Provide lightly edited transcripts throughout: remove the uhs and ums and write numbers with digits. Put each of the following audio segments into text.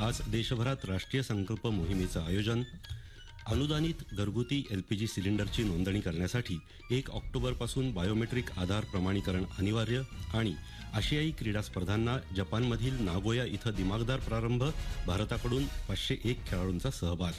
आज देशभरात राष्ट्रीय संकल्प मोहिमेचं आयोजन. अनुदानित घरगुती एलपीजी सिलेंडरची नोंदणी करण्यासाठी 1 ऑक्टोबरपासून बायोमेट्रिक आधार प्रमाणीकरण अनिवार्य. आणि आशियाई क्रीडा स्पर्धांना जपानमधील नागोया इथं दिमागदार प्रारंभ. भारताकडून 501 खेळाडूंचा सहभाग.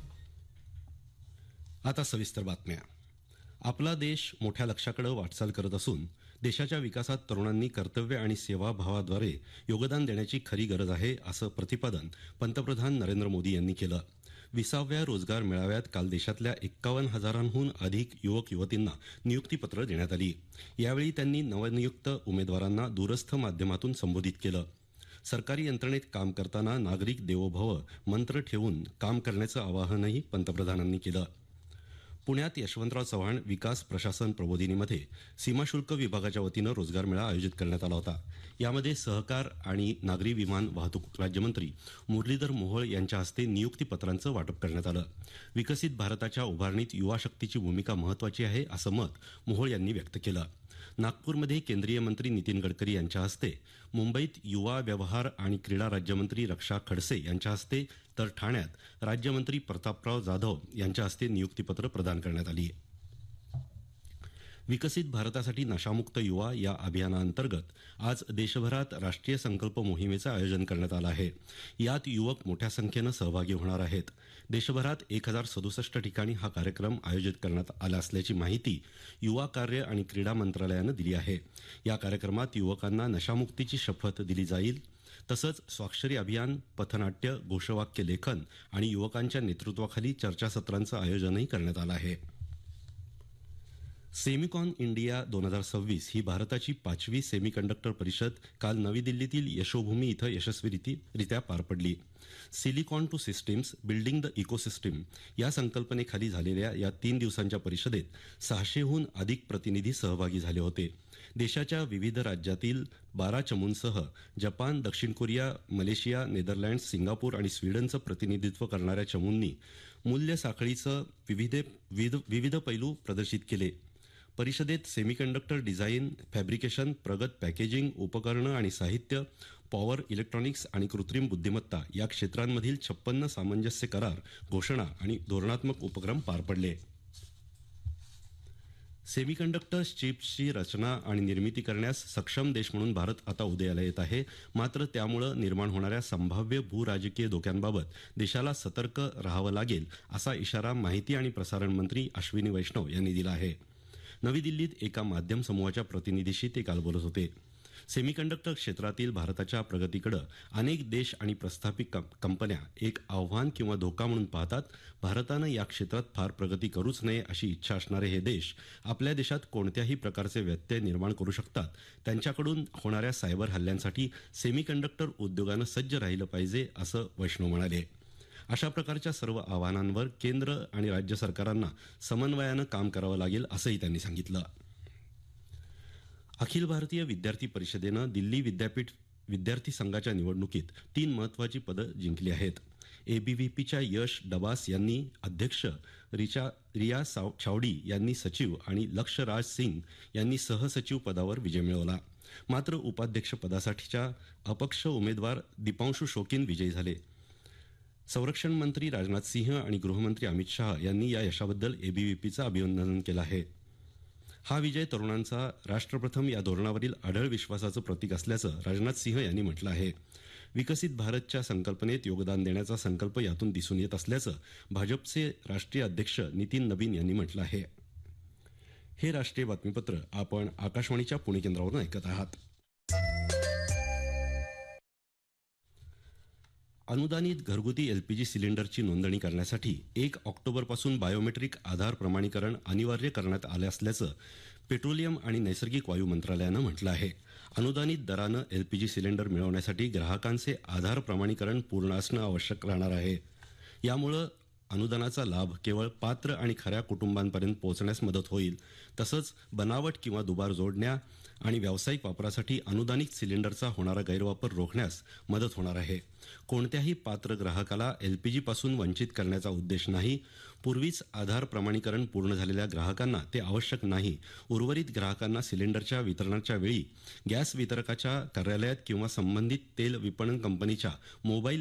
आता सविस्तर बातम्या. आपला देश मोठ्या लक्ष्याकडे वाटचाल करत असून देशाच्या विकासात तरुणांनी कर्तव्य आणि सेवाभावाद्वारे योगदान देण्याची खरी गरज आहे, असं प्रतिपादन पंतप्रधान नरेंद्र मोदी यांनी केलं. 20व्या रोजगार मेळाव्यात काल देशातल्या 51,000हून अधिक युवक युवतींना नियुक्तीपत्र देण्यात आली. यावेळी त्यांनी नवनियुक्त उमेदवारांना दूरस्थ माध्यमातून संबोधित केलं. सरकारी यंत्रणेत काम करताना नागरिक देवो भव मंत्र ठेवून काम करण्याचं आवाहनही पंतप्रधानांनी केलं. पुण्यात यशवंतराव चव्हाण विकास प्रशासन प्रबोधिनीमध्ये सीमाशुल्क विभागाच्या वतीनं रोजगार मेळा आयोजित करण्यात आला होता. यामध्ये सहकार आणि नागरी विमान वाहतूक राज्यमंत्री मुरलीधर मोहोळ यांच्या हस्ते नियुक्तीपत्रांचं वाटप करण्यात आलं. विकसित भारताच्या उभारणीत युवा शक्तीची भूमिका महत्त्वाची आहे, असं मत मोहोळ यांनी व्यक्त केलं. नागपूरमध्ये केंद्रीय मंत्री नितीन गडकरी यांच्या हस्ते, मुंबईत युवा व्यवहार आणि क्रीडा राज्यमंत्री रक्षा खडसे यांच्या हस्ते, तर ठाण्यात राज्यमंत्री प्रतापराव जाधव यांच्या हस्ते नियुक्तीपत्र प्रदान करण्यात आली. विकसित भारतासाठी नशामुक्त युवा या अभियानाअंतर्गत आज देशभरात राष्ट्रीय संकल्प मोहिमेचं आयोजन करण्यात आलं आहे. यात युवक मोठ्या संख्येनं सहभागी होणार आहेत. देशभरात 1067 ठिकाणी हा कार्यक्रम आयोजित करण्यात आला असल्याची माहिती युवा कार्य आणि क्रीडा मंत्रालयानं दिली आहे. या कार्यक्रमात युवकांना नशामुक्तीची शपथ दिली जाईल. तसंच स्वाक्षरी अभियान, पथनाट्य, घोषवाक्य लेखन आणि युवकांच्या नेतृत्वाखाली चर्चासत्रांचं आयोजनही करण्यात आलं आहे. सेमिकॉन इंडिया 2026 ही भारताची 5वी सेमीकंडक्टर परिषद काल नवी दिल्लीतील यशोभूमी इथं यशस्वीरित्या पार पडली. Silicon to systems building the ecosystem या संकल्पनेखाली झालेल्या या 3 दिवसांच्या परिषदेत 600हून अधिक प्रतिनिधी सहभागी झाले होते. देशाच्या विविध राज्यातील 12 चमूंसह जपान, दक्षिण कोरिया, मलेशिया, नेदरलँड्स, सिंगापूर आणि स्वीडनचं प्रतिनिधित्व करणाऱ्या चमूंनी मूल्य साखळीचं विविध पैलू प्रदर्शित केले. परिषदेत सेमीकंडक्टर डिझाईन, फॅब्रिकेशन, प्रगत पॅकेजिंग, उपकरणं आणि साहित्य, पॉवर इलेक्ट्रॉनिक्स आणि कृत्रिम बुद्धिमत्ता या क्षेत्रांमधील 56 सामंजस्य करार, घोषणा आणि धोरणात्मक उपक्रम पार पडले. सेमीकंडक्टर चिप्सची रचना आणि निर्मिती करण्यास सक्षम देश म्हणून भारत आता उदयाला येत आहे. मात्र त्यामुळे निर्माण होणाऱ्या संभाव्य भूराजकीय धोक्यांबाबत देशाला सतर्क राहावं लागेल, असा इशारा माहिती आणि प्रसारण मंत्री अश्विनी वैष्णव यांनी दिला आहे. नवी दिल्लीत एका माध्यम समूहाच्या प्रतिनिधीशी ते काल बोलत होते. सेमीकंडक्टर क्षेत्रातील भारताच्या प्रगतीकडे अनेक देश आणि प्रस्थापित कंपन्या एक आव्हान किंवा धोका म्हणून पाहतात. भारतानं या क्षेत्रात फार प्रगती करूच नये अशी इच्छा असणारे हे देश आपल्या देशात कोणत्याही प्रकारचे व्यत्यय निर्माण करू शकतात. त्यांच्याकडून होणाऱ्या सायबर हल्ल्यांसाठी सेमीकंडक्टर उद्योगानं सज्ज राहिलं पाहिजे, असं वैष्णव म्हणाले. अशा प्रकारच्या सर्व आव्हानांवर केंद्र आणि राज्य सरकारांना समन्वयानं काम करावं लागेल, असंही त्यांनी सांगितलं. अखिल भारतीय विद्यार्थी परिषदेनं दिल्ली विद्यापीठ विद्यार्थी संघाच्या निवडणुकीत 3 महत्त्वाची पदं जिंकली आहेत. एबीव्हीपीच्या यश डबास यांनी अध्यक्ष, रिया छावडी यांनी सचिव आणि लक्ष्य राज सिंग यांनी सहसचिव पदावर विजय मिळवला. मात्र उपाध्यक्ष पदासाठीच्या अपक्ष उमेदवार दीपांशू शोकीन विजयी झाले. संरक्षण मंत्री राजनाथ सिंह आणि गृहमंत्री अमित शाह यांनी या यशाबद्दल एबीव्हीपीचं अभिनंदन केलं आहे. हा विजय तरुणांचा राष्ट्रप्रथम या धोरणावरील अढळ विश्वासाचं प्रतीक असल्याचं राजनाथ सिंह यांनी म्हटलं आहे. विकसित भारतच्या संकल्पनेत योगदान देण्याचा संकल्प यातून दिसून येत असल्याचं भाजपचे राष्ट्रीय अध्यक्ष नितीन नबीन यांनी म्हटलं आहे. हे राष्ट्रीय बातमीपत्र आपण आकाशवाणीच्या पुणे केंद्रावरून ऐकत आहात. अनुदानित घरगुती एलपीजी सिलेंडरची नोंदणी करण्यासाठी 1 ऑक्टोबरपासून बायोमेट्रिक आधार प्रमाणीकरण अनिवार्य करण्यात आलं असल्याचं पेट्रोलियम आणि नैसर्गिक वायू मंत्रालयानं म्हटलं आहे. अनुदानित दरानं एलपीजी सिलेंडर मिळवण्यासाठी ग्राहकांचे आधार प्रमाणीकरण पूर्ण असणं आवश्यक राहणार आहे. यामुळं अनुदानाचा लाभ केवळ पात्र आणि खऱ्या कुटुंबांपर्यंत पोहोचण्यास मदत होईल. तसंच बनावट किंवा दुबार जोडण्या आणि व्यावसायिक वापरासाठी अनुदानित सिलेंडरचा होणारा गैरवापर रोखण्यास मदत होणार आहे. कोणत्याही पात्र ग्राहकाला एलपीजीपासून वंचित करण्याचा उद्देश नाही. पूर्वीच आधार प्रमाणीकरण पूर्ण झालेल्या ग्राहकांना ते आवश्यक नाही. उर्वरित ग्राहकांना सिलेंडरच्या वितरणाच्या वेळी गॅस वितरकाच्या कार्यालयात किंवा संबंधित तेल विपणन कंपनीच्या मोबाईल